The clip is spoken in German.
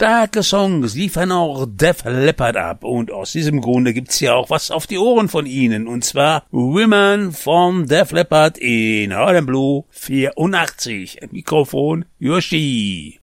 Starke Songs liefern auch Def Leppard ab und aus diesem Grunde gibt's ja auch was auf die Ohren von ihnen und zwar Women von Def Leppard in Harlem Blue 84. Mikrofon Yoshi.